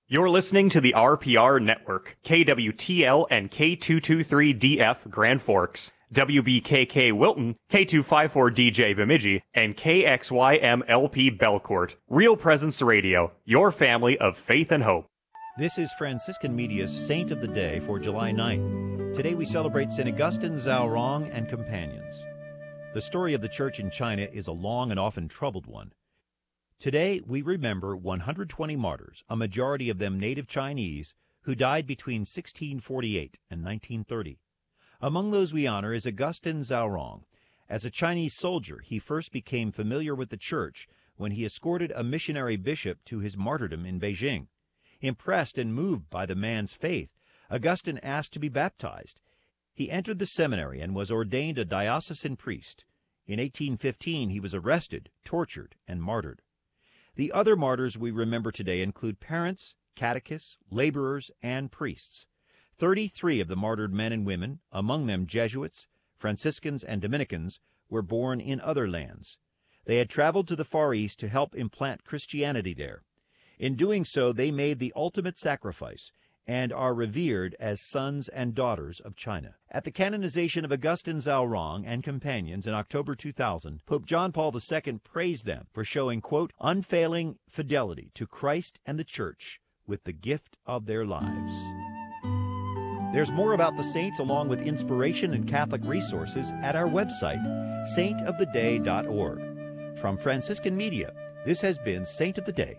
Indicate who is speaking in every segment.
Speaker 1: You're listening to the RPR Network, KWTL and K223DF Grand Forks, WBKK Wilton, K254DJ Bemidji, and KXYMLP Belcourt. Real Presence Radio, your family of faith and hope.
Speaker 2: This is Franciscan Media's Saint of the Day for July 9th. Today we celebrate St. Augustine Zhaorong and companions. The story of the church in China is a long and often troubled one. Today we remember 120 martyrs, a majority of them native Chinese, who died between 1648 and 1930. Among those we honor is Augustine Zhaorong. As a Chinese soldier, he first became familiar with the church when he escorted a missionary bishop to his martyrdom in Beijing. Impressed and moved by the man's faith, Augustine asked to be baptized. He entered the seminary and was ordained a diocesan priest. In 1815 he was arrested, tortured, and martyred. The other martyrs we remember today include parents, catechists, laborers, and priests. 33 of the martyred men and women, among them Jesuits, Franciscans, and Dominicans, were born in other lands. They had traveled to the Far East to help implant Christianity there. In doing so, they made the ultimate sacrifice and are revered as sons and daughters of China. At the canonization of Augustine Zhaorong and companions in October 2000, Pope John Paul II praised them for showing, quote, unfailing fidelity to Christ and the Church with the gift of their lives. There's more about the saints along with inspiration and Catholic resources at our website, saintoftheday.org. From Franciscan Media, this has been Saint of the Day.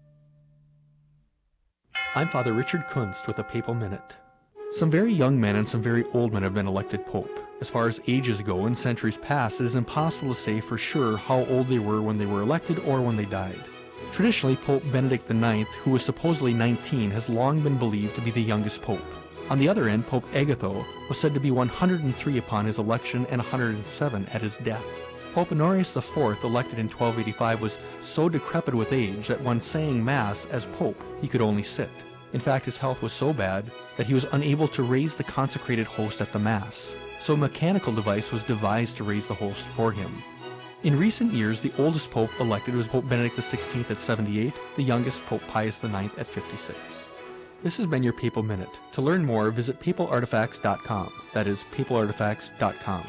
Speaker 3: I'm Father Richard Kunst with a Papal Minute. Some very young men and some very old men have been elected Pope. As far as ages go, in centuries past, it is impossible to say for sure how old they were when they were elected or when they died. Traditionally, Pope Benedict IX, who was supposedly 19, has long been believed to be the youngest Pope. On the other end, Pope Agatho was said to be 103 upon his election and 107 at his death. Pope Honorius IV, elected in 1285, was so decrepit with age that when saying Mass as Pope, he could only sit. In fact, his health was so bad that he was unable to raise the consecrated host at the Mass, so a mechanical device was devised to raise the host for him. In recent years, the oldest Pope elected was Pope Benedict XVI at 78, the youngest Pope Pius IX at 56. This has been your Papal Minute. To learn more, visit papalartifacts.com. That is, papalartifacts.com.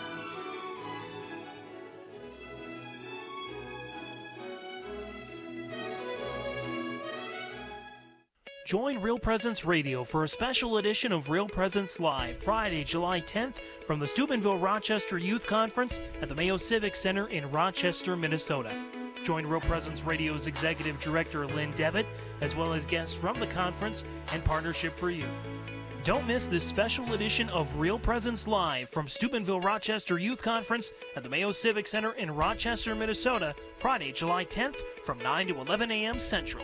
Speaker 4: Join Real Presence Radio for a special edition of Real Presence Live, Friday, July 10th, from the Steubenville Rochester Youth Conference at the Mayo Civic Center in Rochester, Minnesota. Join Real Presence Radio's Executive Director Lynn Devitt, as well as guests from the conference and Partnership for Youth. Don't miss this special edition of Real Presence Live from Steubenville Rochester Youth Conference at the Mayo Civic Center in Rochester, Minnesota, Friday, July 10th, from 9 to 11 a.m. Central.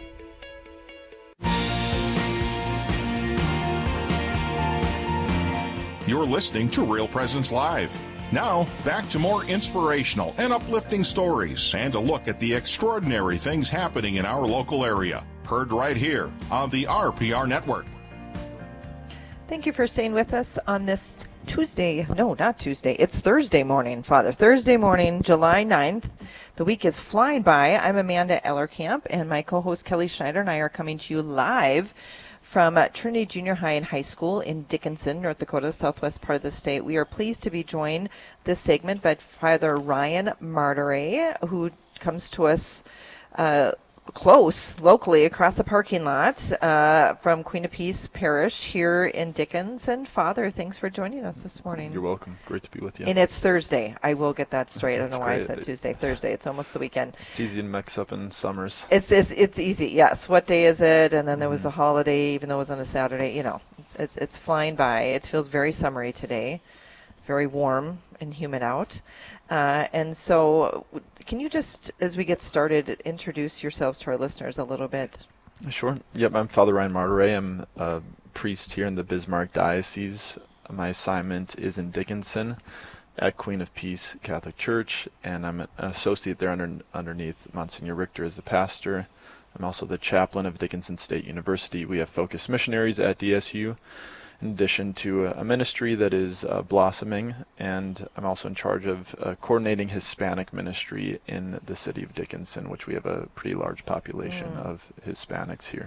Speaker 5: You're listening to Real Presence Live. Now, back to more inspirational and uplifting stories and a look at the extraordinary things happening in our local area. Heard right here on the RPR Network.
Speaker 6: Thank you for staying with us on this Tuesday. No, not Tuesday. It's Thursday morning, Father. Thursday morning, July 9th. The week is flying by. I'm Amanda Ellerkamp, and my co-host Kelly Schneider and I are coming to you live from Trinity Junior High and High School in Dickinson, North Dakota, southwest part of the state. We are pleased to be joined this segment by Father Ryan Martire, who comes to us close, locally, across the parking lot from Queen of Peace Parish here in Dickinson. Father, thanks for joining us this morning.
Speaker 7: You're welcome. Great to be with you.
Speaker 6: And it's Thursday. I will get that straight. I don't know why I said Tuesday. Thursday. It's almost the weekend.
Speaker 7: It's easy to mix up in summers.
Speaker 6: It's easy, yes. What day is it? And then there was a holiday, even though it was on a Saturday. You know, it's flying by. It feels very summery today, very warm and humid out. And so can you just, as we get started, introduce yourselves to our listeners a little bit?
Speaker 7: Sure. Yep, I'm Father Ryan Martire. I'm a priest here in the Bismarck Diocese. My assignment is in Dickinson at Queen of Peace Catholic Church, and I'm an associate there underneath Monsignor Richter as the pastor. I'm also the chaplain of Dickinson State University. We have focused missionaries at DSU, in addition to a ministry that is blossoming, and I'm also in charge of coordinating Hispanic ministry in the city of Dickinson, which we have a pretty large population of Hispanics here.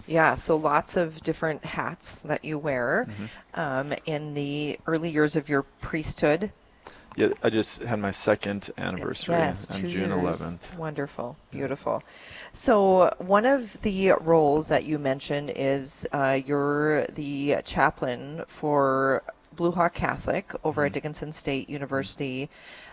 Speaker 6: Yeah, so lots of different hats that you wear in the early years of your priesthood.
Speaker 7: Yeah, I just had my second anniversary
Speaker 6: Yes,
Speaker 7: on
Speaker 6: 2
Speaker 7: June
Speaker 6: years.
Speaker 7: 11th.
Speaker 6: Wonderful, beautiful. So one of the roles that you mentioned is you're the chaplain for Blue Hawk Catholic over at Dickinson State University.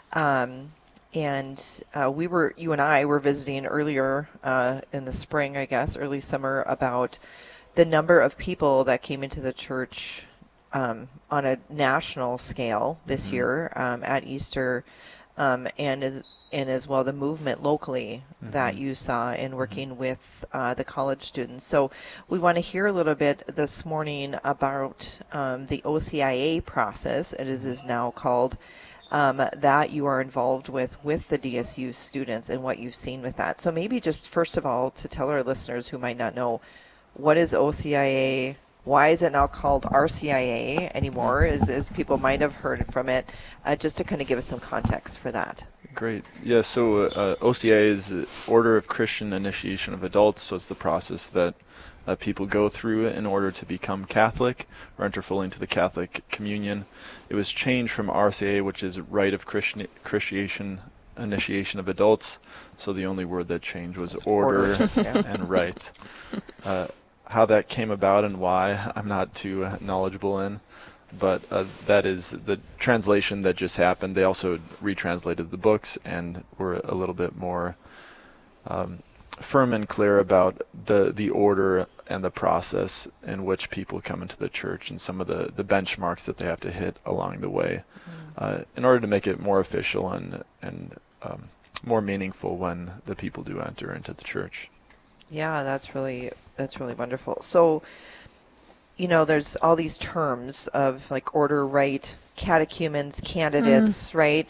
Speaker 6: And you and I were visiting earlier in the spring, I guess, early summer, about the number of people that came into the church on a national scale this year at Easter, and as well the movement locally that you saw in working with the college students. So we want to hear a little bit this morning about the OCIA process, it is now called, that you are involved with the DSU students and what you've seen with that. So maybe just first of all, to tell our listeners who might not know, what is OCIA? Why is it now called RCIA anymore, as people might have heard from it, just to kind of give us some context for that.
Speaker 7: Great. Yeah, so OCIA is Order of Christian Initiation of Adults, so it's the process that people go through in order to become Catholic or enter fully into the Catholic communion. It was changed from RCIA, which is Rite of Christian Initiation of Adults, so the only word that changed was order and rite. How that came about and why, I'm not too knowledgeable in, but that is the translation that just happened. They also retranslated the books and were a little bit more firm and clear about the order and the process in which people come into the church and some of the benchmarks that they have to hit along the way in order to make it more official and more meaningful when the people do enter into the church.
Speaker 6: Yeah, that's really wonderful. So, there's all these terms of like order, rite, catechumens, candidates, right?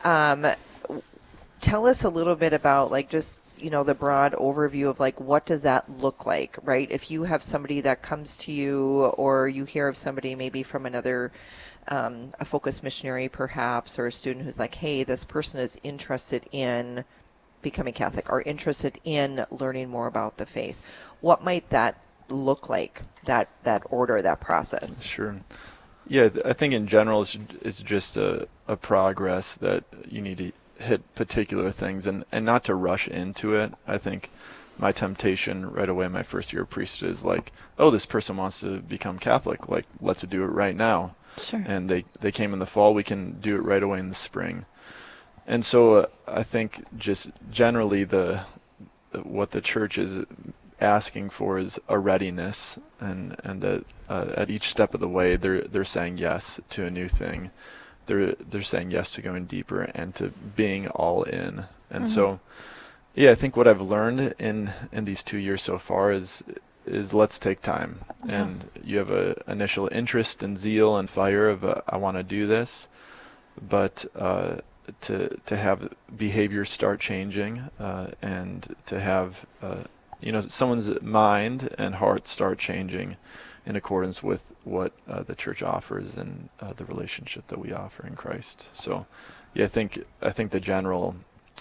Speaker 6: Tell us a little bit about like just, the broad overview of like what does that look like, right? If you have somebody that comes to you, or you hear of somebody maybe from another a focus missionary perhaps, or a student who's like, hey, this person is interested in becoming Catholic or interested in learning more about the faith. What might that look like, that order, that process?
Speaker 7: Sure. Yeah, I think in general it's just a progress that you need to hit particular things and not to rush into it. I think my temptation right away in my first year of priesthood is like, oh, this person wants to become Catholic, like let's do it right now.
Speaker 8: Sure.
Speaker 7: And they came in the fall, we can do it right away in the spring. And so I think just generally what the church is asking for is a readiness, and that at each step of the way they're saying yes to a new thing. They're saying yes to going deeper and to being all in. And so, yeah, I think what I've learned in these 2 years so far is let's take time. Yeah. And you have a initial interest and zeal and fire of I want to do this, but to have behavior start changing and to have someone's mind and heart start changing in accordance with what the church offers and the relationship that we offer in Christ. So, yeah, I think the general,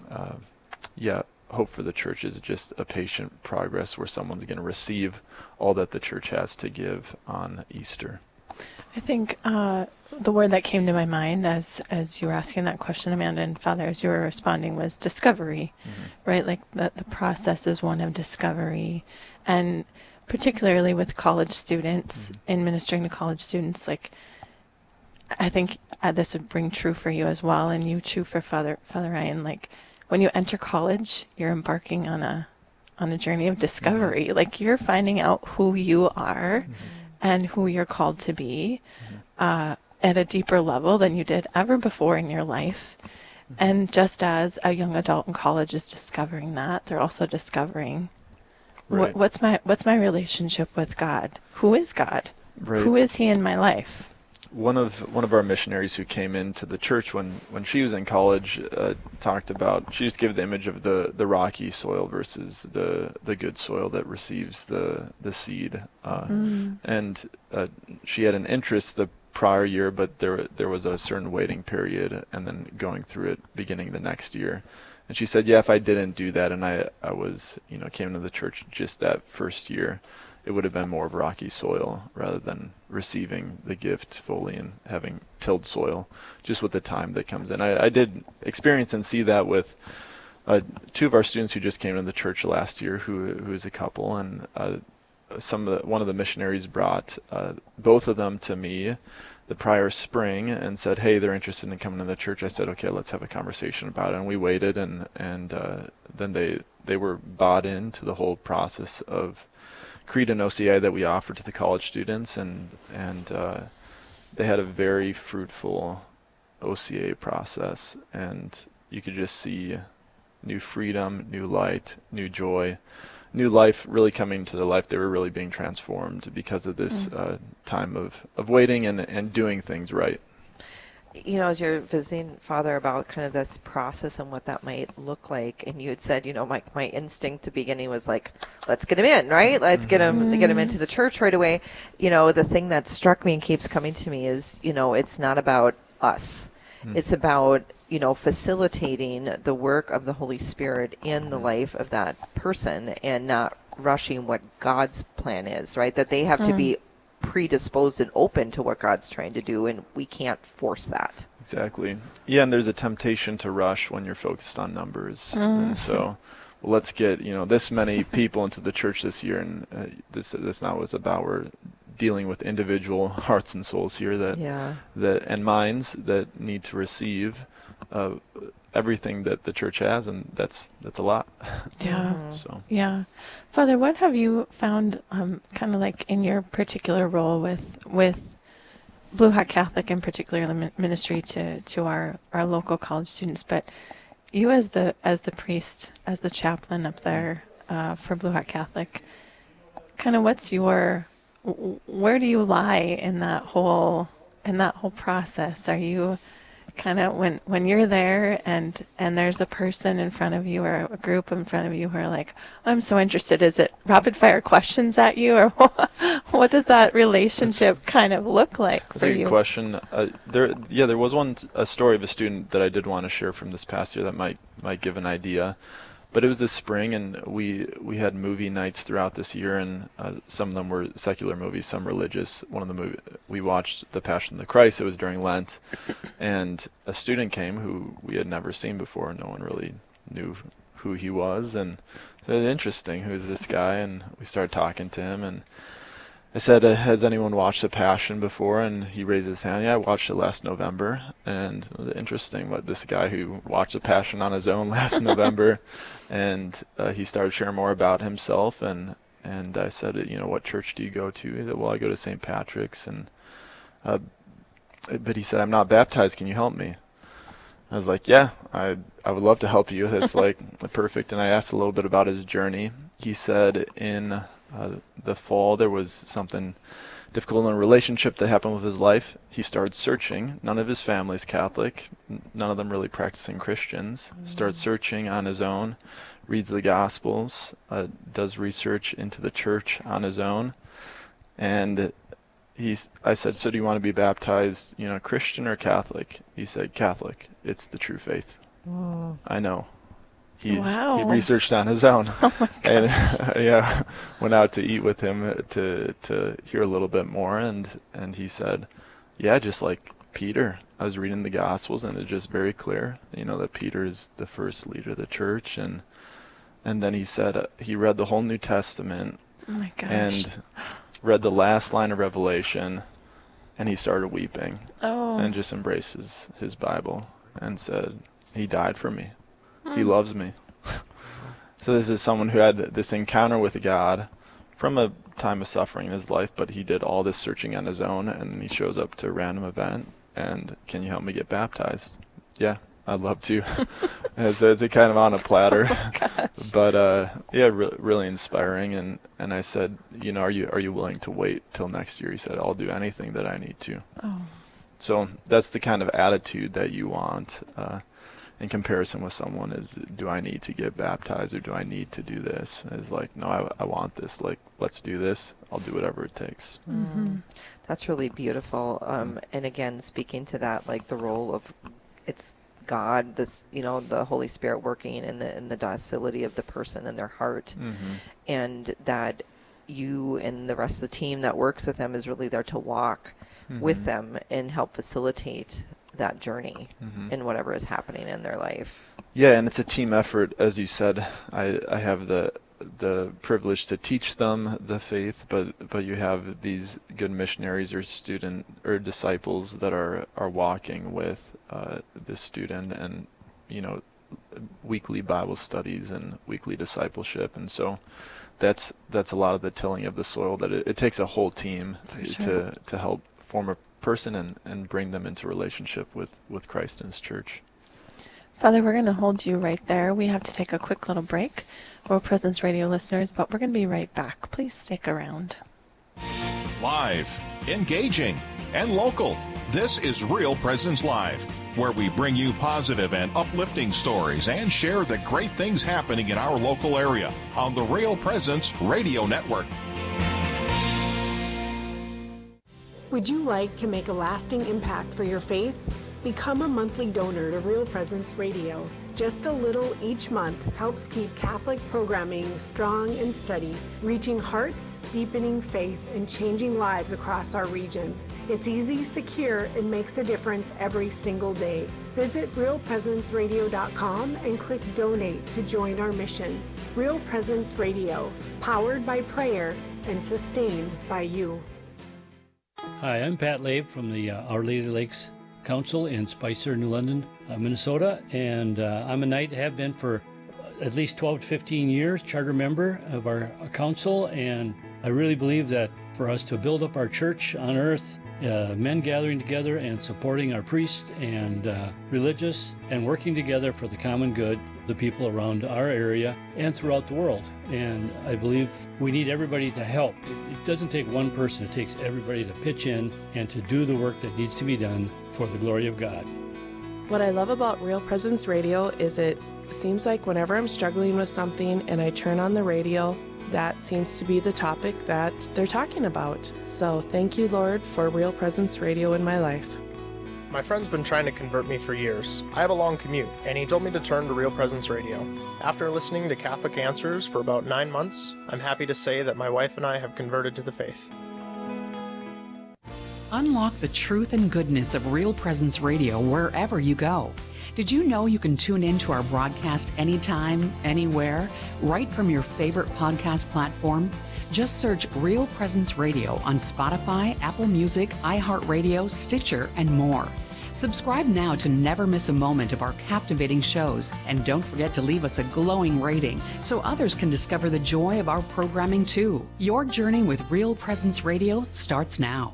Speaker 7: hope for the church is just a patient progress where someone's going to receive all that the church has to give on Easter.
Speaker 8: I think the word that came to my mind as you were asking that question, Amanda, and Father, as you were responding, was discovery, right? Like the process is one of discovery, and particularly with college students, in ministering to college students, like I think this would ring true for you as well, and you true for Father Ryan. Like when you enter college, you're embarking on a journey of discovery. Like you're finding out who you are and who you're called to be at a deeper level than you did ever before in your life. And just as a young adult in college is discovering that, they're also discovering what's my relationship with God? Who is God?
Speaker 7: Right.
Speaker 8: Who is He in my life?
Speaker 7: One of our missionaries who came into the church when she was in college talked about, she just gave the image of the rocky soil versus the good soil that receives the seed, and she had an interest the prior year, but there was a certain waiting period and then going through it beginning the next year. And she said, yeah, if I didn't do that and I was came to the church just that first year, it would have been more of rocky soil rather than receiving the gift fully and having tilled soil, just with the time that comes in. I did experience and see that with two of our students who just came to the church last year, who is a couple, and one of the missionaries brought both of them to me the prior spring and said, hey, they're interested in coming to the church. I said, okay, let's have a conversation about it. And we waited, and then they were bought into the whole process of Creed and OCA that we offer to the college students, and they had a very fruitful OCA process, and you could just see new freedom, new light, new joy, new life really coming to their life. They were really being transformed because of this time of waiting and doing things right.
Speaker 6: You know, as you're visiting, Father, about kind of this process and what that might look like, and you had said, you know, my instinct to beginning was like, let's get him in, right? Let's get him into the church right away. You know, the thing that struck me and keeps coming to me is, you know, it's not about us. It's about, you know, facilitating the work of the Holy Spirit in the life of that person and not rushing what God's plan is, right? That they have to be predisposed and open to what God's trying to do, and we can't force that.
Speaker 7: Exactly. Yeah, and there's a temptation to rush when you're focused on numbers. And so, well, let's get, you know, this many people into the church this year, and this not what it's about. We're dealing with individual hearts and souls here that and minds that need to receive everything that the church has, and that's a lot.
Speaker 8: Yeah. Father, what have you found kind of like in your particular role with Blue Hat Catholic, in particular ministry to our local college students, but you as the priest, as the chaplain up there for Blue Hat Catholic, kind of where do you lie in that whole process? Are you kind of when you're there and there's a person in front of you or a group in front of you who are like, I'm so interested, is it rapid fire questions at you, or what does that relationship kind of look like for you?
Speaker 7: That's a good question. There was a story of a student that I did want to share from this past year that might give an idea. But it was this spring, and we had movie nights throughout this year, and some of them were secular movies, some religious. One of the movies we watched, The Passion of the Christ. It was during Lent, and a student came who we had never seen before. No one really knew who he was, and so it was interesting. Who's this guy? And we started talking to him, and I said, has anyone watched The Passion before? And he raised his hand. Yeah, I watched it last November. And it was interesting what this guy who watched The Passion on his own last November, and he started sharing more about himself. And I said, you know, what church do you go to? He said, well, I go to St. Patrick's. And but he said, I'm not baptized. Can you help me? I was like, yeah, I would love to help you. That's like perfect. And I asked a little bit about his journey. He said in the fall there was something difficult in a relationship that happened with his life. He started searching. None of his family's Catholic, none of them really practicing Christians. Started searching on his own, reads the Gospels, does research into the church on his own. And I said, so do you want to be baptized, you know, Christian or Catholic? He said, Catholic. It's the true faith. I know. He researched on his own.
Speaker 8: Oh my gosh.
Speaker 7: And went out to eat with him to hear a little bit more, and he said, yeah, just like Peter. I was reading the Gospels, and it's just very clear, you know, that Peter is the first leader of the church, and then he said he read the whole New Testament.
Speaker 8: Oh my gosh.
Speaker 7: And read the last line of Revelation, and he started weeping. And just embraces his Bible and said, he died for me. He loves me. So this is someone who had this encounter with God from a time of suffering in his life, but he did all this searching on his own, and he shows up to a random event, and can you help me get baptized? Yeah, I'd love to. So it's kind of on a platter. But really inspiring. And I said, you know, are you willing to wait till next year? He said, I'll do anything that I need to. So that's the kind of attitude that you want in comparison with someone is, do I need to get baptized, or do I need to do this? It's like, no, I want this. Like, let's do this. I'll do whatever it takes.
Speaker 6: That's really beautiful. And again, speaking to that, like the role of it's God, this, you know, the Holy Spirit working in the docility of the person and their heart, and that, you and the rest of the team that works with them is really there to walk with them and help facilitate that journey in whatever is happening in their life.
Speaker 7: Yeah, and it's a team effort, as you said. I have the privilege to teach them the faith, but you have these good missionaries or student or disciples that are walking with the student, and weekly Bible studies and weekly discipleship, and so that's a lot of the tilling of the soil. That it takes a whole team to help form a person and bring them into relationship with Christ and His church.
Speaker 8: Father, we're going to hold you right there. We have to take a quick little break, Real Presence Radio listeners, but we're going to be right back. Please stick around.
Speaker 5: Live, engaging, and local. This is Real Presence Live, where we bring you positive and uplifting stories and share the great things happening in our local area on the Real Presence Radio Network.
Speaker 9: Would you like to make a lasting impact for your faith? Become a monthly donor to Real Presence Radio. Just a little each month helps keep Catholic programming strong and steady, reaching hearts, deepening faith, and changing lives across our region. It's easy, secure, and makes a difference every single day. Visit realpresenceradio.com and click Donate to join our mission. Real Presence Radio, powered by prayer and sustained by you.
Speaker 10: Hi, I'm Pat Labe from the Our Lady Lakes Council in Spicer, New London, Minnesota, and I'm a knight, have been for at least 12 to 15 years, charter member of our council, and I really believe that for us to build up our church on earth, men gathering together and supporting our priests and religious and working together for the common good, the people around our area and throughout the world. And I believe we need everybody to help. It doesn't take one person, it takes everybody to pitch in and to do the work that needs to be done for the glory of God.
Speaker 11: What I love about Real Presence Radio is it seems like whenever I'm struggling with something and I turn on the radio, that seems to be the topic that they're talking about. So thank you, Lord, for Real Presence Radio in my life.
Speaker 12: My friend's been trying to convert me for years. I have a long commute, and he told me to turn to Real Presence Radio. After listening to Catholic Answers for about 9 months, I'm happy to say that my wife and I have converted to the faith.
Speaker 13: Unlock the truth and goodness of Real Presence Radio wherever you go. Did you know you can tune in to our broadcast anytime, anywhere, right from your favorite podcast platform? Just search Real Presence Radio on Spotify, Apple Music, iHeartRadio, Stitcher, and more. Subscribe now to never miss a moment of our captivating shows, and don't forget to leave us a glowing rating so others can discover the joy of our programming too. Your journey with Real Presence Radio starts now.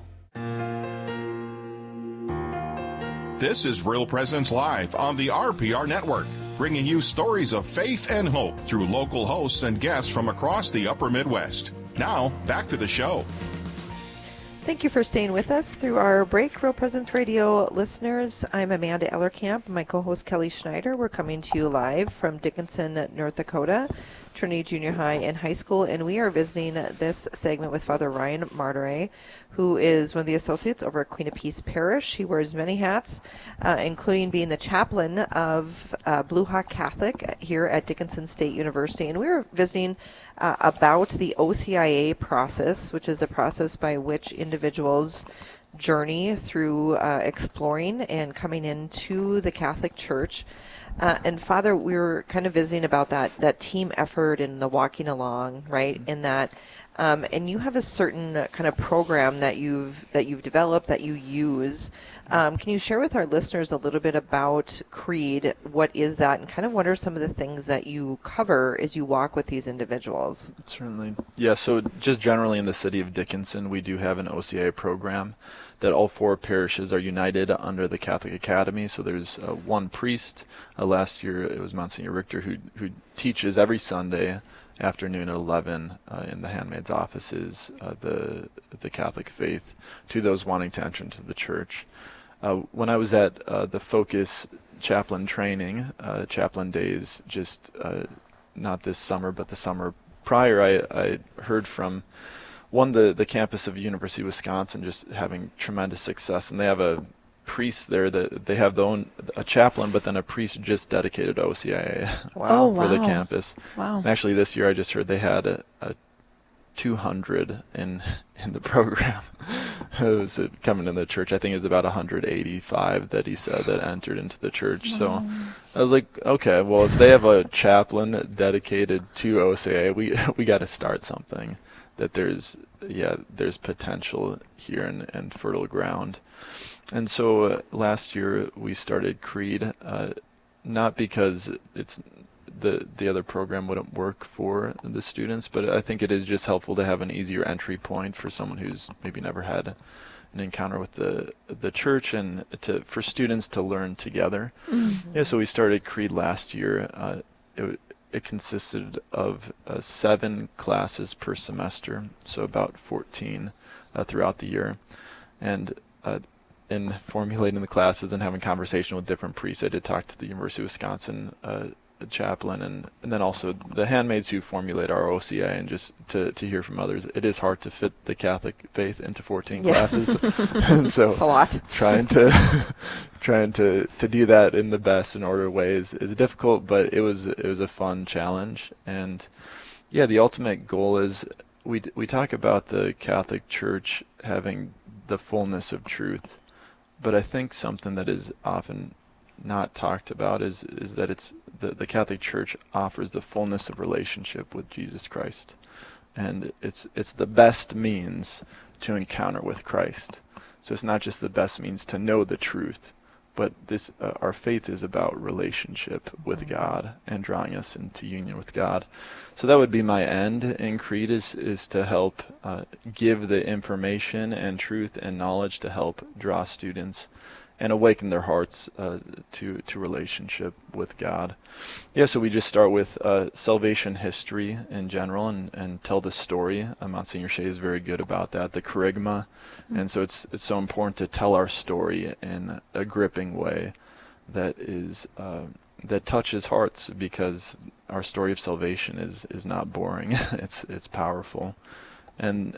Speaker 5: This is Real Presence Live on the RPR Network, bringing you stories of faith and hope through local hosts and guests from across the upper Midwest. Now, back to the show.
Speaker 6: Thank you for staying with us through our break, Real Presence Radio listeners. I'm Amanda Ellerkamp, my co-host Kelly Schneider. We're coming to you live from Dickinson, North Dakota, Trinity Junior High and High School, and we are visiting this segment with Father Ryan Martire, who is one of the associates over at Queen of Peace Parish. He wears many hats, including being the chaplain of Blue Hawk Catholic here at Dickinson State University. And we were visiting about the OCIA process, which is a process by which individuals journey through exploring and coming into the Catholic Church. And Father, we were kind of visiting about that team effort and the walking along, right? And that, and you have a certain kind of program that you've developed that you use. Can you share with our listeners a little bit about Creed? What is that, and kind of what are some of the things that you cover as you walk with these individuals?
Speaker 7: Certainly. Yeah, so just generally in the city of Dickinson, we do have an OCIA program that all 4 parishes are united under the Catholic Academy. So there's one priest. Last year it was Monsignor Richter who teaches every Sunday afternoon at 11 in the handmaid's offices the Catholic faith to those wanting to enter into the church. When I was at the Focus chaplain training, chaplain days, just not this summer but the summer prior, I heard from the campus of University of Wisconsin just having tremendous success, and they have a priest there that they have a chaplain, but then a priest just dedicated to OCIA for the campus.
Speaker 8: Wow.
Speaker 7: And actually this year I just heard they had 200 in the program. It was coming in the church. I think it was about 185 that he said that entered into the church. Wow. So I was like, okay, well, if they have a chaplain dedicated to OCA, we got to start something. That there's potential here and fertile ground. And so last year we started Creed, not because it's the other program wouldn't work for the students, but I think it is just helpful to have an easier entry point for someone who's maybe never had an encounter with the church, and for students to learn together. Mm-hmm. Yeah, so we started Creed last year. It consisted of 7 classes per semester, so about 14 throughout the year. And in formulating the classes and having conversation with different priests, I did talk to the University of Wisconsin chaplain and then also the handmaids who formulate our OCA, and just to hear from others. It is hard to fit the Catholic faith into 14 classes. And so
Speaker 6: it's a lot.
Speaker 7: trying to do that in the best and order way is difficult, but it was a fun challenge. And yeah, the ultimate goal is we talk about the Catholic Church having the fullness of truth, but I think something that is often not talked about is that it's the Catholic Church offers the fullness of relationship with Jesus Christ, and it's the best means to encounter with Christ. So it's not just the best means to know the truth, but this our faith is about relationship with God and drawing us into union with God. So that would be my end in Creed, is to help give the information and truth and knowledge to help draw students and awaken their hearts to relationship with God. Yeah, so we just start with salvation history in general and tell the story. Monsignor Shea is very good about that, the kerygma. Mm-hmm. And so it's so important to tell our story in a gripping way that is that touches hearts, because our story of salvation is not boring. It's powerful. And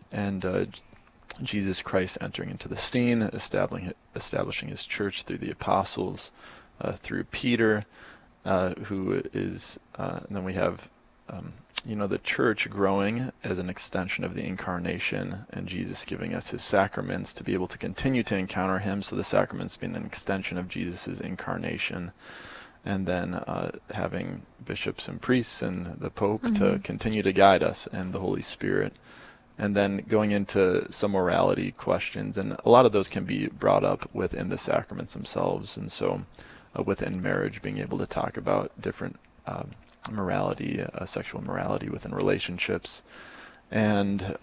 Speaker 7: Jesus Christ entering into the scene, establishing his church through the apostles, through Peter, who is, and then we have, the church growing as an extension of the incarnation, and Jesus giving us his sacraments to be able to continue to encounter him. So the sacraments being an extension of Jesus' incarnation, and then having bishops and priests and the Pope to continue to guide us, and the Holy Spirit. And then going into some morality questions, and a lot of those can be brought up within the sacraments themselves. And so within marriage, being able to talk about different morality, sexual morality within relationships. And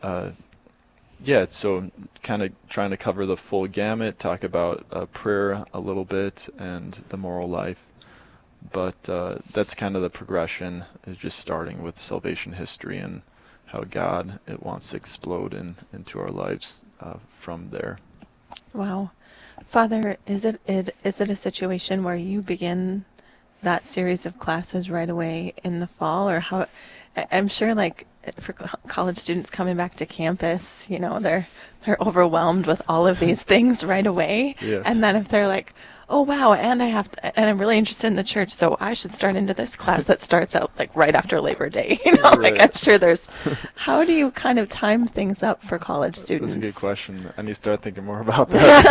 Speaker 7: so kind of trying to cover the full gamut, talk about prayer a little bit and the moral life. But that's kind of the progression, is just starting with salvation history and how God wants to explode into our lives from there.
Speaker 8: Wow. Father, is it a situation where you begin that series of classes right away in the fall, or how? I'm sure, like, for college students coming back to campus, they're overwhelmed with all of these things right away.
Speaker 7: Yeah.
Speaker 8: And then if they're like, oh wow, and I'm really interested in the church, so I should start into this class that starts out like right after Labor Day.
Speaker 7: Right.
Speaker 8: Like, I'm sure how do you kind of time things up for college students?
Speaker 7: That's a good question. I need to start thinking more about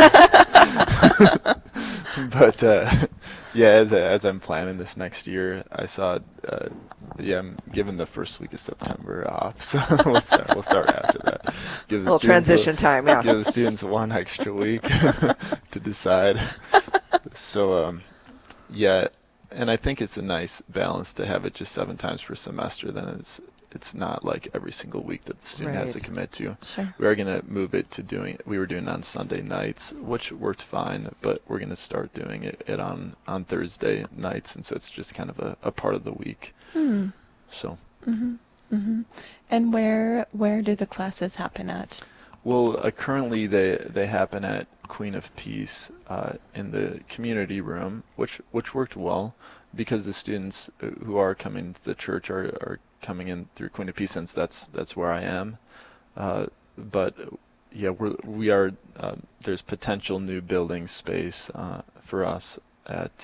Speaker 7: that. But as I'm planning this next year, I saw, I'm giving the first week of September off, so we'll start after that.
Speaker 6: Give the little transition time, yeah.
Speaker 7: Give the students one extra week to decide. So, and I think it's a nice balance to have it just 7 times per semester. Then it's not like every single week that the student has to commit to.
Speaker 8: Sure.
Speaker 7: We are going to move it to we were doing it on Sunday nights, which worked fine, but we're going to start doing it on Thursday nights, and so it's just kind of a part of the week. So.
Speaker 8: Mm-hmm. Mm-hmm. And where do the classes happen at?
Speaker 7: Well, currently they happen at Queen of Peace in the community room, which worked well, because the students who are coming to the church are coming in through Queen of Peace, since that's where I am. But yeah, we are there's potential new building space for us at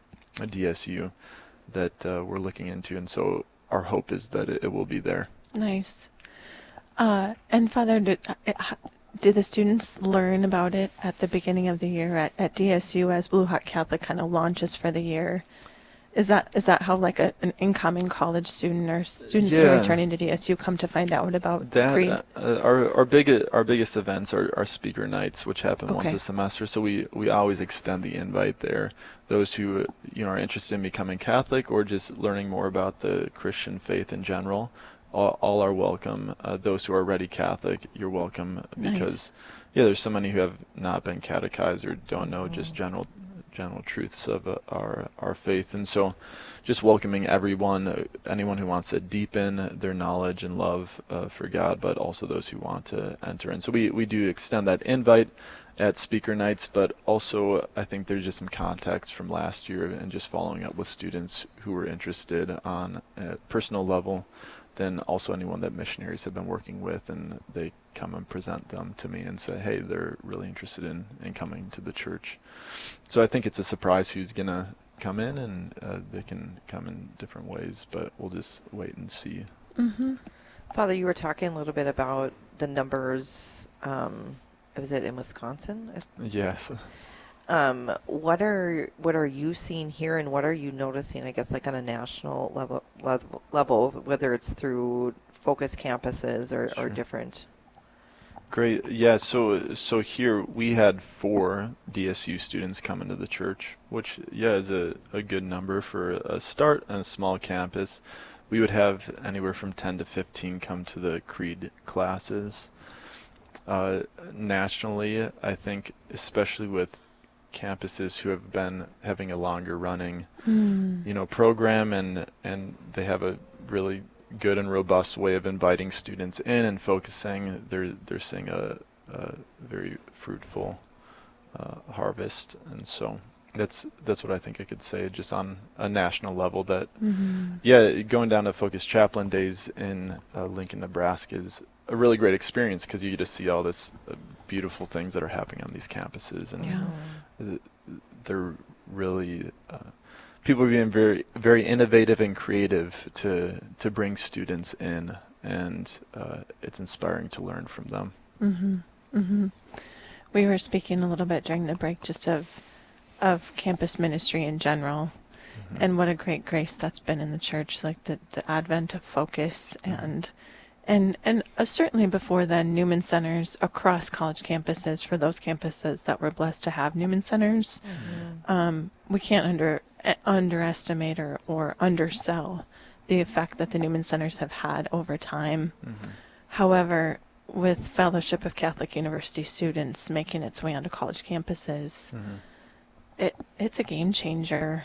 Speaker 7: DSU that we're looking into, and so our hope is that it will be there.
Speaker 8: Nice. And Father, did the students learn about it at the beginning of the year at DSU as Blue Hawk Catholic kind of launches for the year? Is that how like an incoming college student or students who are returning to DSU come to find out about Creed?
Speaker 7: Our biggest events are speaker nights, which happen once a semester. So we always extend the invite there. Those who are interested in becoming Catholic or just learning more about the Christian faith in general, all are welcome. Those who are already Catholic, you're welcome because there's so many who have not been catechized or don't know just general truths of our faith, and so just welcoming anyone who wants to deepen their knowledge and love for God, but also those who want to enter. And so we do extend that invite at speaker nights, but also I think there's just some context from last year and just following up with students who were interested on a personal level, then also anyone that missionaries have been working with, and they come and present them to me and say, hey, they're really interested in coming to the church. So I think it's a surprise who's going to come in, and they can come in different ways, but we'll just wait and see.
Speaker 6: Mm-hmm. Father, you were talking a little bit about the numbers. Was it in Wisconsin?
Speaker 7: Yes.
Speaker 6: What are you seeing here, and what are you noticing, I guess, like on a national level, whether it's through focus campuses or different?
Speaker 7: Great. Yeah, so here we had 4 DSU students come into the church, which is a good number for a start on a small campus. We would have anywhere from 10 to 15 come to the Creed classes. Nationally, I think, especially with campuses who have been having a longer running program, and they have a really good and robust way of inviting students in and focusing, they're seeing a very fruitful harvest. And so that's what I think I could say just on a national level, that going down to Focus Chaplain Days in Lincoln, Nebraska is a really great experience, because you get to see all this beautiful things that are happening on these campuses, and they're really people are being very, very innovative and creative to bring students in, and it's inspiring to learn from them.
Speaker 8: Mm-hmm. Mm-hmm. We were speaking a little bit during the break just of campus ministry in general, and what a great grace that's been in the church, like the advent of Focus and certainly before then, Newman Centers across college campuses, for those campuses that were blessed to have Newman Centers. We can't underestimate or undersell the effect that the Newman Centers have had over time. However, with Fellowship of Catholic University students making its way onto college campuses, it's a game changer.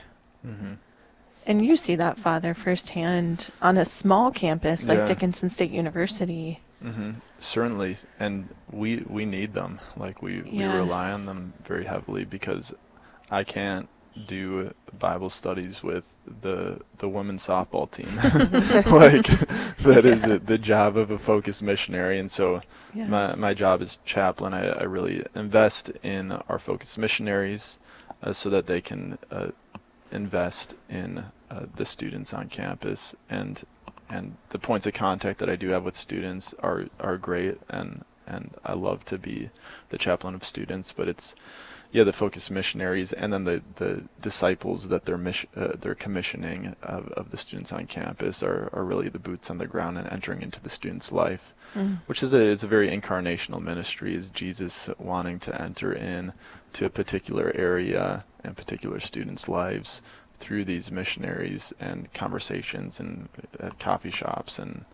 Speaker 8: And you see that, Father, firsthand on a small campus like Dickinson State University.
Speaker 7: Certainly, and we need them. Like we rely on them very heavily, because I can't do Bible studies with the women's softball team. Like that is the job of a Focus missionary, and so my job as chaplain, I really invest in our Focus missionaries so that they can invest in the students on campus, and the points of contact that I do have with students are great, and I love to be the chaplain of students, but it's the Focus missionaries, and then the disciples that they're commissioning of the students on campus are really the boots on the ground and entering into the student's life, which is a very incarnational ministry, is Jesus wanting to enter in to a particular area and particular students' lives through these missionaries and conversations and at coffee shops and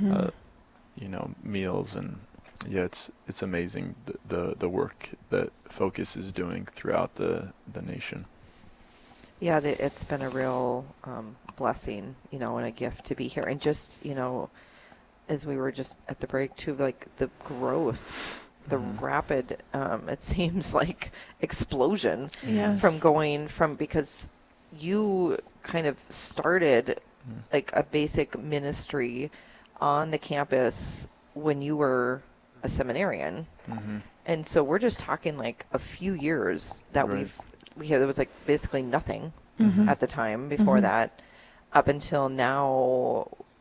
Speaker 7: meals, and it's amazing the work that Focus is doing throughout the nation.
Speaker 6: It's been a real blessing, and a gift to be here, and just as we were just at the break too, like the growth, the rapid it seems like explosion from because you kind of started like a basic ministry on the campus when you were a seminarian. And so we're just talking like a few years that there was like basically nothing at the time before that, up until now,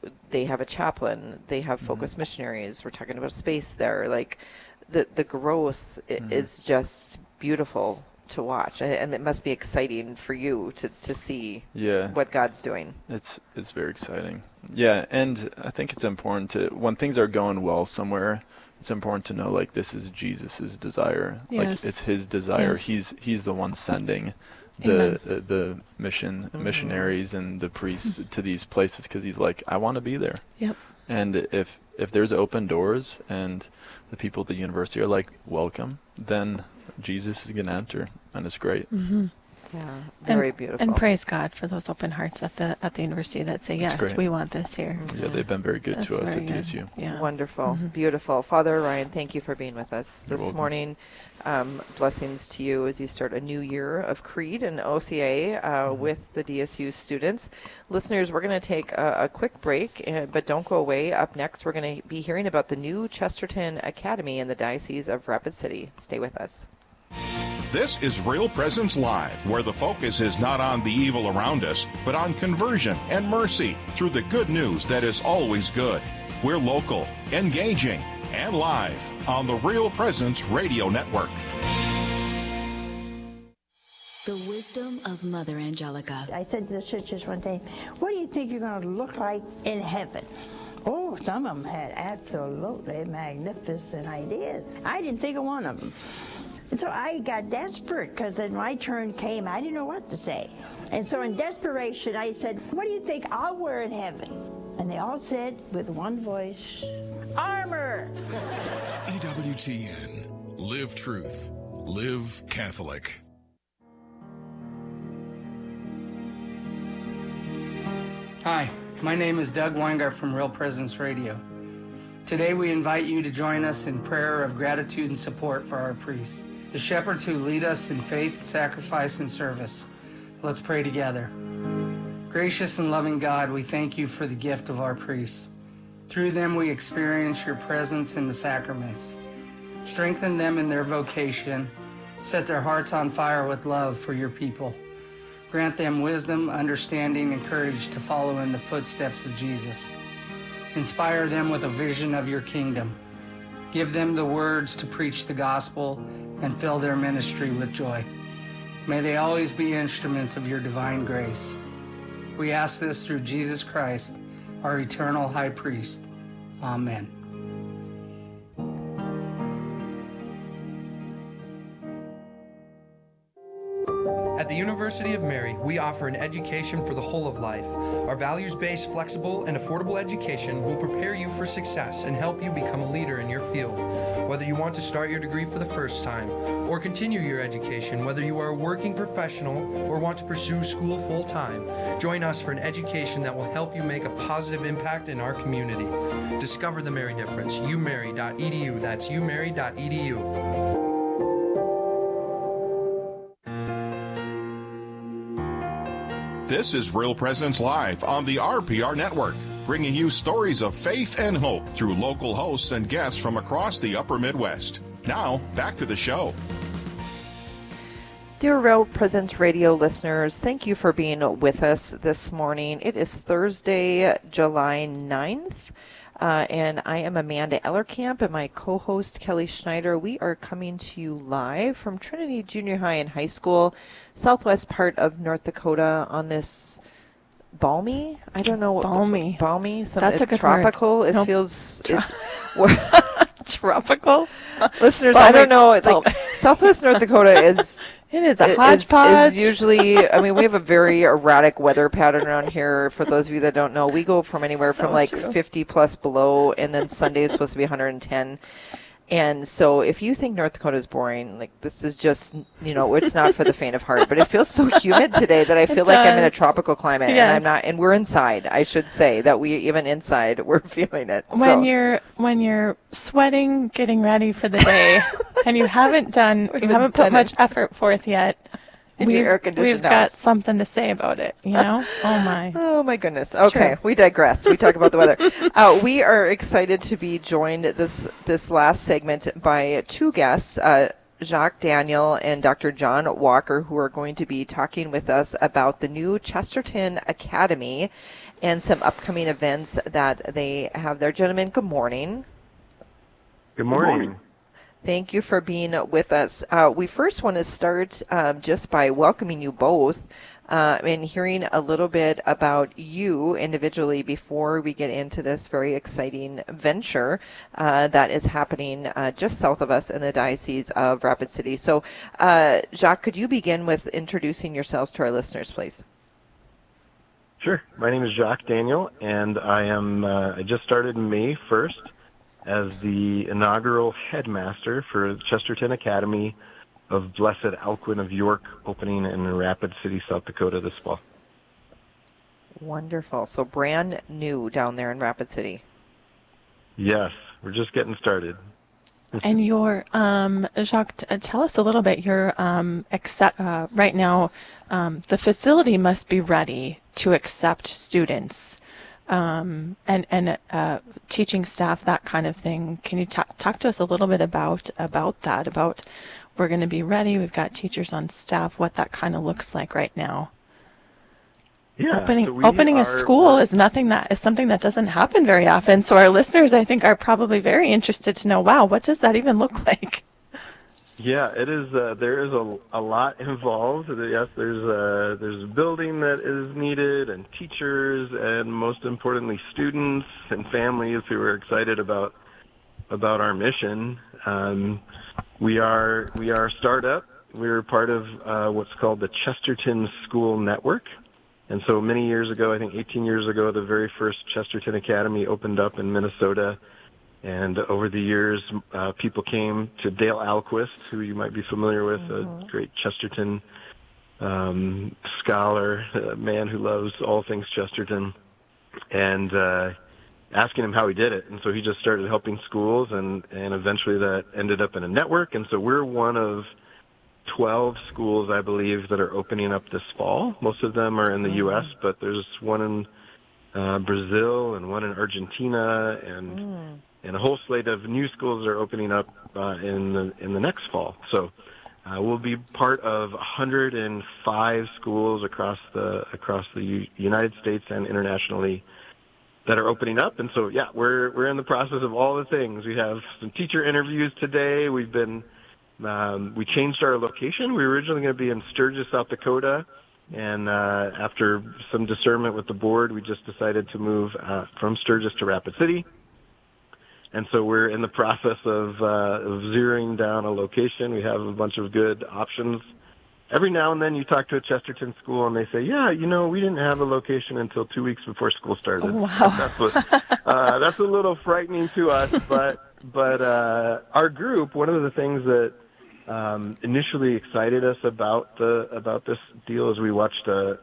Speaker 6: they have a chaplain, they have focus missionaries. We're talking about space there. Like the growth is just beautiful to watch, and it must be exciting for you to see what God's doing. It's
Speaker 7: very exciting. Yeah, and I think it's important to, when things are going well somewhere, it's important to know, like, this is Jesus's desire. Yes. Like, it's his desire. Yes. He's the one sending the missionaries and the priests to these places, because he's like, I want to be there. Yep. And if there's open doors and the people at the university are like, welcome, then Jesus is going to enter, and it's great.
Speaker 8: Mm-hmm.
Speaker 6: Yeah, very beautiful.
Speaker 8: And praise God for those open hearts at the university that say, yes, we want this here.
Speaker 7: Yeah, they've been very good to us at DSU.
Speaker 6: Yeah. Wonderful. Beautiful. Father Ryan, thank you for being with us this morning. Blessings to you as you start a new year of Creed and OCA with the DSU students. Listeners, we're going to take a quick break, but don't go away. Up next, we're going to be hearing about the new Chesterton Academy in the Diocese of Rapid City. Stay with us.
Speaker 5: This is Real Presence Live, where the focus is not on the evil around us, but on conversion and mercy through the good news that is always good. We're local, engaging, and live on the Real Presence Radio Network.
Speaker 14: The wisdom of Mother Angelica.
Speaker 15: I said to the sisters one day, what do you think you're going to look like in heaven? Oh, some of them had absolutely magnificent ideas. I didn't think of one of them. And so I got desperate, because then my turn came. I didn't know what to say. And so in desperation, I said, what do you think I'll wear in heaven? And they all said with one voice, armor.
Speaker 16: EWTN. Live truth. Live Catholic.
Speaker 17: Hi, my name is Doug Weingart from Real Presence Radio. Today we invite you to join us in prayer of gratitude and support for our priests, the shepherds who lead us in faith, sacrifice, and service. Let's pray together. Gracious and loving God, we thank you for the gift of our priests. Through them we experience your presence in the sacraments. Strengthen them in their vocation. Set their hearts on fire with love for your people. Grant them wisdom, understanding, and courage to follow in the footsteps of Jesus. Inspire them with a vision of your kingdom. Give them the words to preach the gospel and fill their ministry with joy. May they always be instruments of your divine grace. We ask this through Jesus Christ, our eternal high priest. Amen.
Speaker 18: At the University of Mary, we offer an education for the whole of life. Our values-based, flexible, and affordable education will prepare you for success and help you become a leader in your field. Whether you want to start your degree for the first time or continue your education, whether you are a working professional or want to pursue school full-time, join us for an education that will help you make a positive impact in our community. Discover the Mary difference. umary.edu. That's umary.edu.
Speaker 5: This is Real Presence Live on the RPR Network, bringing you stories of faith and hope through local hosts and guests from across the upper Midwest. Now, back to the show.
Speaker 6: Dear Real Presence Radio listeners, thank you for being with us this morning. It is Thursday, July 9th. And I am Amanda Ellerkamp, and my co-host Kelly Schneider. We are coming to you live from Trinity Junior High and High School, southwest part of North Dakota, on this balmy. I don't know what
Speaker 8: balmy.
Speaker 6: That's a good tropical. Word. It
Speaker 8: nope.
Speaker 6: Feels
Speaker 8: tropical.
Speaker 6: Listeners,
Speaker 8: balmy.
Speaker 6: I don't know. Like southwest North Dakota is.
Speaker 8: It is a hodgepodge.
Speaker 6: Is usually, I mean, we have a very erratic weather pattern around here. For those of you that don't know, we go from anywhere from like 50 plus below, and then Sunday is supposed to be 110. And so if you think North Dakota is boring, like this is just, you know, it's not for the faint of heart. But it feels so humid today that I feel like I'm in a tropical climate, and I'm not. And we're inside. I should say that we even inside we're feeling it.
Speaker 8: When you're sweating, getting ready for the day, and you haven't put much effort forth yet. We've got something to say about it, you know?
Speaker 6: Oh my goodness. Okay, we digress. We talk about the weather. We are excited to be joined this last segment by two guests, Jacques Daniel and Dr. John Walker, who are going to be talking with us about the new Chesterton Academy. and some upcoming events that they have there. Gentlemen, good morning.
Speaker 19: Good morning.
Speaker 6: Thank you for being with us. We first want to start just by welcoming you both and hearing a little bit about you individually before we get into this very exciting venture that is happening just south of us in the Diocese of Rapid City. So, Jacques, could you begin with introducing yourselves to our listeners, please?
Speaker 19: Sure. My name is Jacques Daniel, and I just started May 1st as the inaugural headmaster for Chesterton Academy of Blessed Alcuin of York, opening in Rapid City, South Dakota this fall.
Speaker 6: Wonderful. So brand new down there in Rapid City.
Speaker 19: Yes, we're just getting started.
Speaker 8: And your, Jacques, tell us a little bit. Your, right now, the facility must be ready to accept students. And teaching staff, that kind of thing. Can you talk to us a little bit about that? About we're going to be ready. We've got teachers on staff. What that kind of looks like right now.
Speaker 19: Yeah,
Speaker 8: opening a school is something that doesn't happen very often. So our listeners, I think, are probably very interested to know. Wow, what does that even look like?
Speaker 19: Yeah, it is. There is a lot involved. Yes, there's a building that is needed, and teachers, and most importantly, students and families who are excited about our mission. We are a startup. We're part of what's called the Chesterton School Network, and so many years ago, I think 18 years ago, the very first Chesterton Academy opened up in Minnesota. And over the years, people came to Dale Alquist, who you might be familiar with, a great Chesterton scholar, a man who loves all things Chesterton, and asking him how he did it. And so he just started helping schools, and eventually that ended up in a network. And so we're one of 12 schools, I believe, that are opening up this fall. Most of them are in the U.S., but there's one in Brazil and one in Argentina, and a whole slate of new schools are opening up in the next fall. So we'll be part of 105 schools across the United States and internationally that are opening up. And so yeah, we're in the process of all the things. We have some teacher interviews today. We changed our location. We were originally going to be in Sturgis, South Dakota, and after some discernment with the board, we just decided to move from Sturgis to Rapid City. And so we're in the process of zeroing down a location. We have a bunch of good options. Every now and then you talk to a Chesterton school and they say, yeah, we didn't have a location until 2 weeks before school started.
Speaker 8: Oh, wow.
Speaker 19: That's a little frightening to us, but our group, one of the things that initially excited us about this deal is we watched a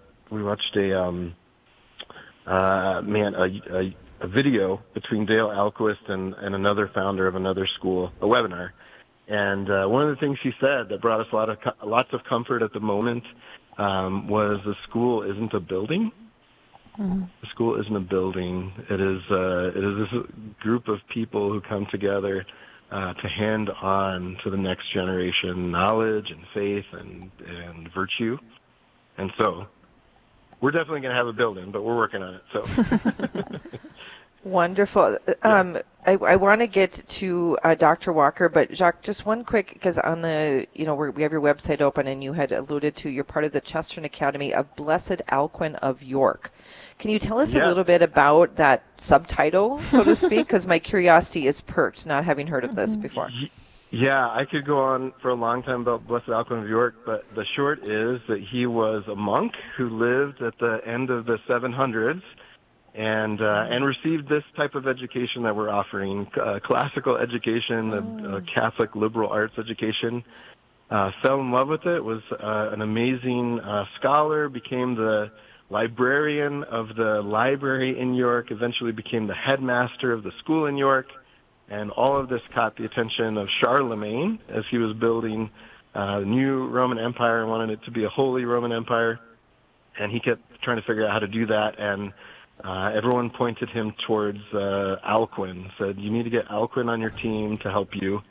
Speaker 19: video between Dale Alquist and another founder of another school, a webinar. And one of the things she said that brought us lots of comfort at the moment was the school isn't a building. Mm-hmm. The school isn't a building. It is this group of people who come together to hand on to the next generation knowledge and faith and virtue. And so we're definitely going to have a building, but we're working on it. So.
Speaker 6: Wonderful. I want to get to Dr. Walker, but Jacques, just one quick, because on the, we have your website open, and you had alluded to you're part of the Chesterton Academy of Blessed Alcuin of York. Can you tell us a little bit about that subtitle, so to speak? Because my curiosity is perked, not having heard of this before.
Speaker 19: Yeah, I could go on for a long time about Blessed Alcuin of York, but the short is that he was a monk who lived at the end of the 700s and received this type of education that we're offering, classical education, Catholic liberal arts education. Fell in love with it, was an amazing scholar, became the librarian of the library in York, eventually became the headmaster of the school in York. And all of this caught the attention of Charlemagne as he was building the new Roman Empire and wanted it to be a holy Roman Empire. And he kept trying to figure out how to do that. And everyone pointed him towards Alcuin, said, you need to get Alcuin on your team to help you.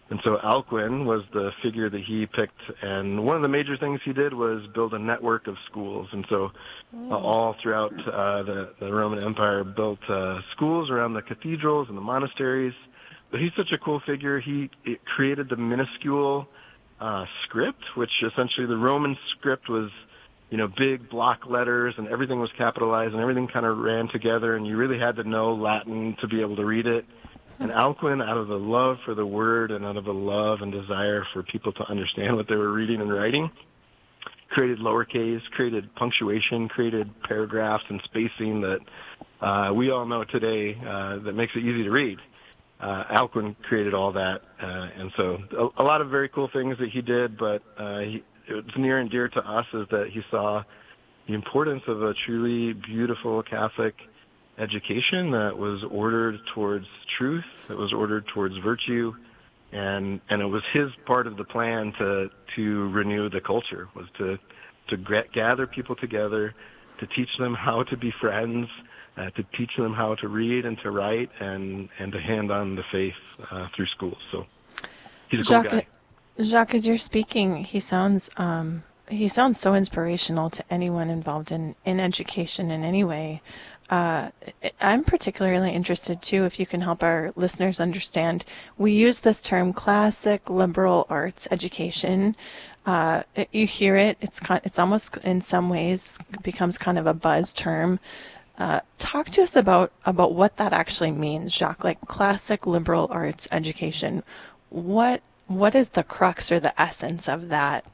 Speaker 19: And so Alcuin was the figure that he picked, and one of the major things he did was build a network of schools. And so all throughout the Roman Empire built schools around the cathedrals and the monasteries. But he's such a cool figure. He created the minuscule script, which essentially the Roman script was, big block letters, and everything was capitalized, and everything kind of ran together, and you really had to know Latin to be able to read it. And Alcuin, out of the love for the word and out of the love and desire for people to understand what they were reading and writing, created lowercase, created punctuation, created paragraphs and spacing that we all know today that makes it easy to read. Alcuin created all that, and so a lot of very cool things that he did, but it's near and dear to us is that he saw the importance of a truly beautiful Catholic education that was ordered towards truth, that was ordered towards virtue, and it was his part of the plan to renew the culture, was to gather people together, to teach them how to be friends, to teach them how to read and to write, and to hand on the faith through schools. So he's a cool guy.
Speaker 8: Jacques, as you're speaking, he sounds so inspirational to anyone involved in education in any way. I'm particularly interested, too, if you can help our listeners understand. We use this term classic liberal arts education. You hear it. It's almost in some ways becomes kind of a buzz term. Talk to us about what that actually means, Jacques, like classic liberal arts education. What is the crux or the essence of that?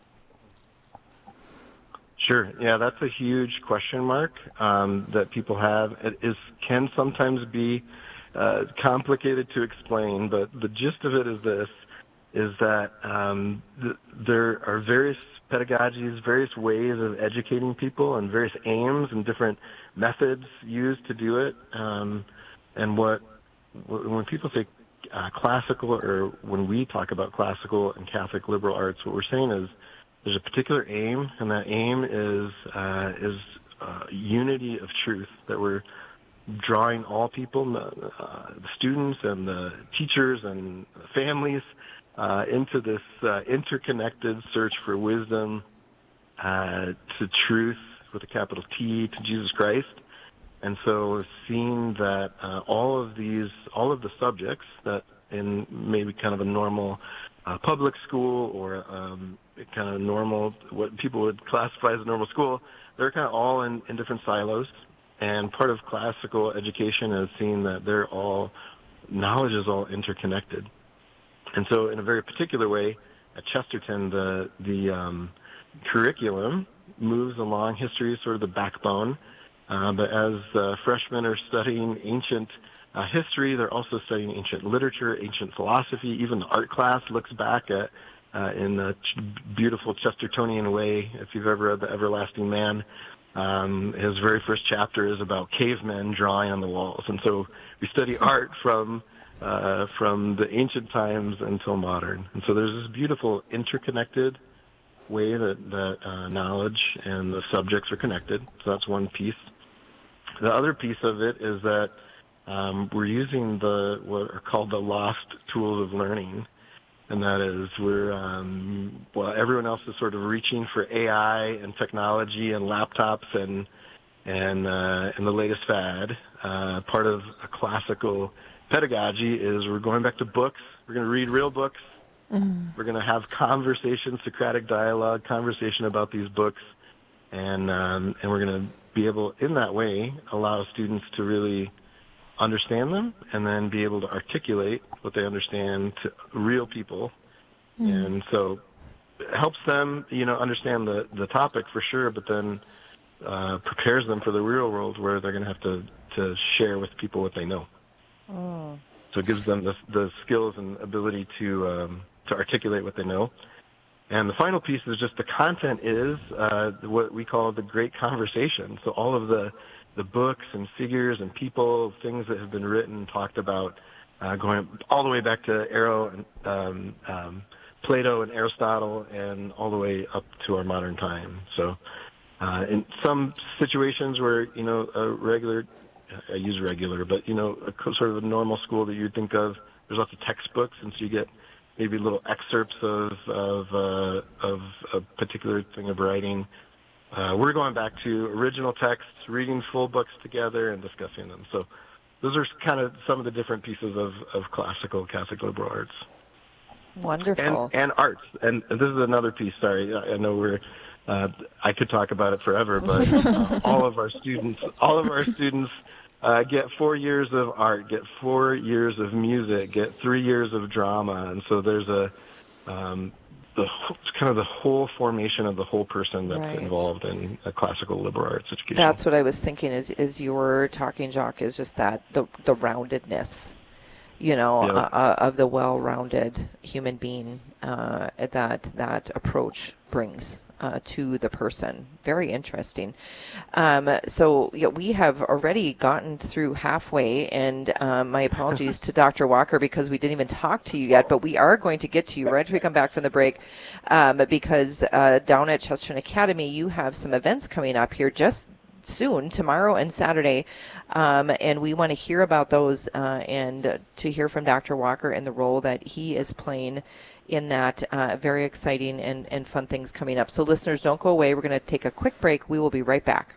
Speaker 19: Sure. Yeah, that's a huge question mark that people have. It can sometimes be complicated to explain, but the gist of it is this, is that there are various pedagogies, various ways of educating people, and various aims and different methods used to do it. And when people say classical, or when we talk about classical and Catholic liberal arts, what we're saying is there's a particular aim, and that aim is unity of truth, that we're drawing all people, the students and the teachers and the families, into this interconnected search for wisdom, to truth with a capital T, to Jesus Christ. And so seeing that all of the subjects that in maybe kind of a normal public school or kind of normal, what people would classify as a normal school, they're kind of all in different silos. And part of classical education is seeing that knowledge is all interconnected. And so in a very particular way, at Chesterton, the curriculum moves along. History is sort of the backbone. But as freshmen are studying ancient history, they're also studying ancient literature, ancient philosophy. Even the art class looks back at, in a beautiful Chestertonian way. If you've ever read The Everlasting Man, his very first chapter is about cavemen drawing on the walls. And so we study art from the ancient times until modern. And so there's this beautiful interconnected way that knowledge and the subjects are connected. So that's one piece. The other piece of it is that we're using what are called the lost tools of learning, and that is everyone else is sort of reaching for AI and technology and laptops and the latest fad. Part of a classical pedagogy is we're going back to books. We're going to read real books. Mm-hmm. We're going to have Socratic dialogue, conversation about these books, and we're going to be able, in that way, allow students to really understand them and then be able to articulate what they understand to real people. Mm. And so it helps them, understand the topic for sure, but then prepares them for the real world where they're going to have to share with people what they know. Oh. So it gives them the skills and ability to articulate what they know. And the final piece is just the content is what we call the great conversation. So all of the books and figures and people, things that have been written, talked about, going all the way back to Plato and Aristotle, and all the way up to our modern time. So in some situations where, I use regular, but, sort of a normal school that you'd think of, there's lots of textbooks, and so you get maybe little excerpts of a particular thing of writing. We're going back to original texts, reading full books together, and discussing them. So those are kind of some of the different pieces of classical Catholic liberal arts.
Speaker 6: Wonderful.
Speaker 19: And arts. And this is another piece. Sorry, I know I could talk about it forever, but all of our students get 4 years of art, get 4 years of music, get 3 years of drama, and so there's the whole formation of the whole person that's involved in a classical liberal arts education.
Speaker 6: That's what I was thinking as you were talking, Jacques, is just that the roundedness, of the well-rounded human being that approach brings to the person. Very interesting. So we have already gotten through halfway, and my apologies to Dr. Walker because we didn't even talk to you yet, but we are going to get to you right after we come back from the break because down at Chesterton Academy, you have some events coming up here just soon, tomorrow and Saturday, and we want to hear about those and to hear from Dr. Walker and the role that he is playing in that. Very exciting and fun things coming up. So listeners, don't go away. We're going to take a quick break. We will be right back.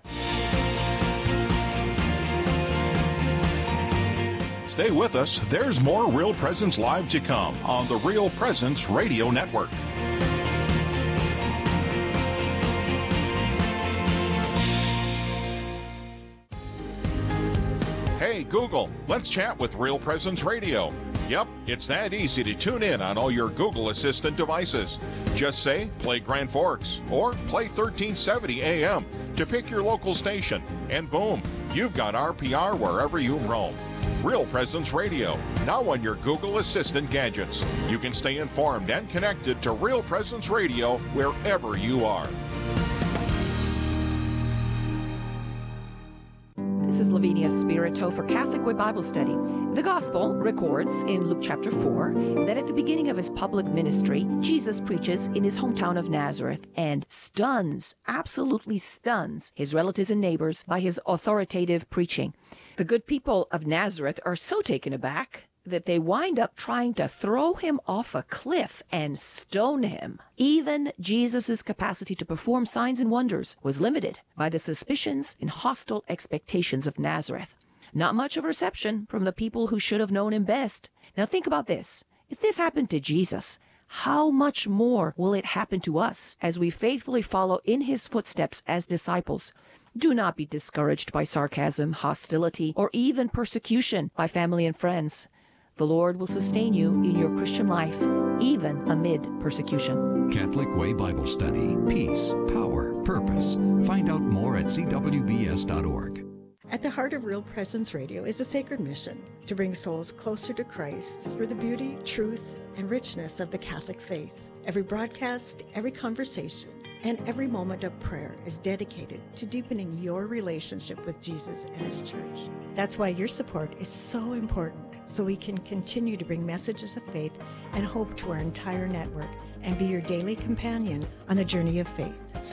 Speaker 5: Stay with us. There's more Real Presence Live to come on the Real Presence Radio Network. Hey, Google, let's chat with Real Presence Radio. Yep, it's that easy to tune in on all your Google Assistant devices. Just say, play Grand Forks, or play 1370 AM to pick your local station, and boom, you've got RPR wherever you roam. Real Presence Radio, now on your Google Assistant gadgets. You can stay informed and connected to Real Presence Radio wherever you are.
Speaker 20: This is Lavinia Spirito for Catholic Way Bible Study. The Gospel records in Luke chapter 4 that at the beginning of his public ministry, Jesus preaches in his hometown of Nazareth and absolutely stuns his relatives and neighbors by his authoritative preaching. The good people of Nazareth are so taken aback that they wind up trying to throw him off a cliff and stone him. Even Jesus' capacity to perform signs and wonders was limited by the suspicions and hostile expectations of Nazareth. Not much of a reception from the people who should have known him best. Now think about this. If this happened to Jesus, how much more will it happen to us as we faithfully follow in his footsteps as disciples? Do not be discouraged by sarcasm, hostility, or even persecution by family and friends. The Lord will sustain you in your Christian life, even amid persecution.
Speaker 16: Catholic Way Bible Study. Peace, power, purpose. Find out more at cwbs.org.
Speaker 21: At the heart of Real Presence Radio is a sacred mission to bring souls closer to Christ through the beauty, truth, and richness of the Catholic faith. Every broadcast, every conversation, and every moment of prayer is dedicated to deepening your relationship with Jesus and his church. That's why your support is so important, so we can continue to bring messages of faith and hope to our entire network and be your daily companion on the journey of faith.